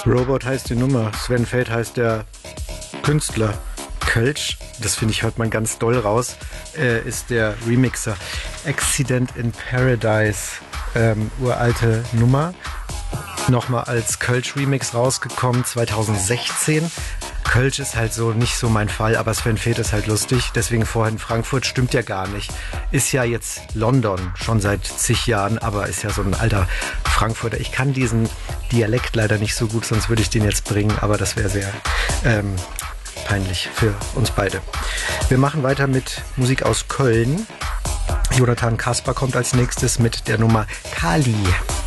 Robot heißt die Nummer, Sven Väth heißt der Künstler. Kölsch, das finde ich, hört man ganz doll raus, ist der Remixer. Accident in Paradise, uralte Nummer. Nochmal als Kölsch-Remix rausgekommen, 2016. Kölsch ist halt so nicht so mein Fall, aber Sven Väth ist halt lustig. Deswegen vorhin Frankfurt, stimmt ja gar nicht. Ist ja jetzt London, schon seit zig Jahren, aber ist ja so ein alter Frankfurter. Ich kann diesen Dialekt leider nicht so gut, sonst würde ich den jetzt bringen, aber das wäre sehr peinlich für uns beide. Wir machen weiter mit Musik aus Köln. Jonathan Kasper kommt als nächstes mit der Nummer Kali.